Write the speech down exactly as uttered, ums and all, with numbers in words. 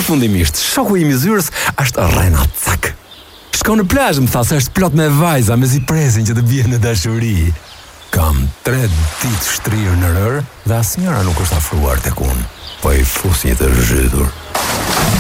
përfundimisht, shoku i mizyrës është Rena Cak. Shko në plazh, më tha se është plot me vajza, me zi presin që të bien në dashuri. Kam tre ditë shtrirë në rër dhe asnjëra nuk është afruar tek unë, po i fus një të zhytur.